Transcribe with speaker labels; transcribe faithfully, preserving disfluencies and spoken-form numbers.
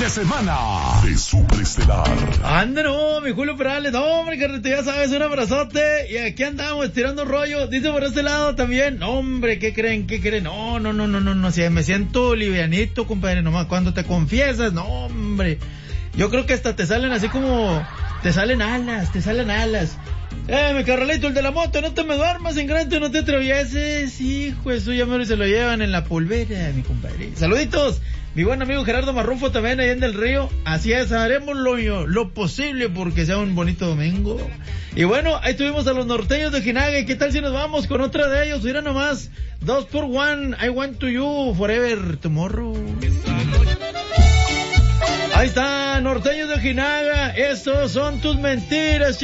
Speaker 1: de semana de Superestelar.
Speaker 2: Anda, no, mi Julio Perales, no, hombre, carnito, ya sabes, un abrazote, y aquí andamos tirando rollo, dice por este lado también, no, hombre, ¿qué creen, qué creen? No, no, no, no, no, no, si me siento livianito, compadre, nomás, cuando te confiesas, no, hombre, yo creo que hasta te salen así como, te salen alas, te salen alas. Eh, mi Carolito, el de la moto, no te me duermas en grande, no te atravieses, hijo, eso ya me se lo llevan en la polvera, mi compadre. Saluditos, mi buen amigo Gerardo Marrufo también allá en Del Río. Así es, haremos lo, lo posible porque sea un bonito domingo. Y bueno, ahí tuvimos a los norteños de Jinaga. ¿Y qué tal si nos vamos con otra de ellos? Mira nomás, dos por one, I want to you forever tomorrow. Ahí está, norteños de Jinaga, esos son tus mentiras, chicos.